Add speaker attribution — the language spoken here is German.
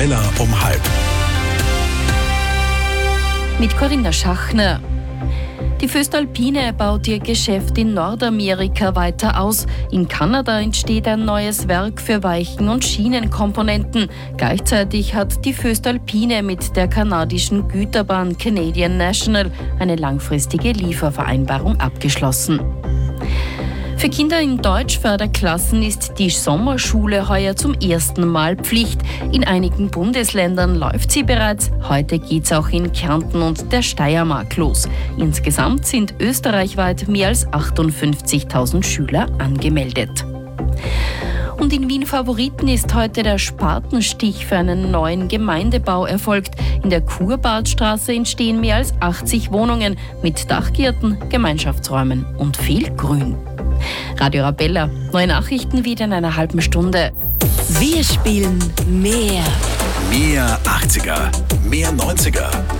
Speaker 1: Arabella um 12:30.
Speaker 2: Mit Corinna Schachner. Die Voestalpine baut ihr Geschäft in Nordamerika weiter aus. In Kanada entsteht ein neues Werk für Weichen- und Schienenkomponenten. Gleichzeitig hat die Voestalpine mit der kanadischen Güterbahn Canadian National eine langfristige Liefervereinbarung abgeschlossen. Für Kinder in Deutschförderklassen ist die Sommerschule heuer zum ersten Mal Pflicht. In einigen Bundesländern läuft sie bereits. Heute geht's auch in Kärnten und der Steiermark los. Insgesamt sind österreichweit mehr als 58.000 Schüler angemeldet. Und in Wien Favoriten ist heute der Spatenstich für einen neuen Gemeindebau erfolgt. In der Kurbadstraße entstehen mehr als 80 Wohnungen mit Dachgärten, Gemeinschaftsräumen und viel Grün. Radio Arabella, neue Nachrichten wieder in einer halben Stunde.
Speaker 3: Wir spielen mehr.
Speaker 1: Mehr 80er, mehr 90er.